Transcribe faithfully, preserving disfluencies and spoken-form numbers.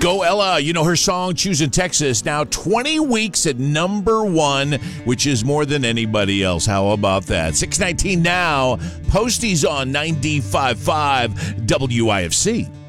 Go Ella, you know her song Choosing Texas, now twenty weeks at number one, which is more than anybody else. How about that? six nineteen now, Postie's on ninety-five point five W I F C.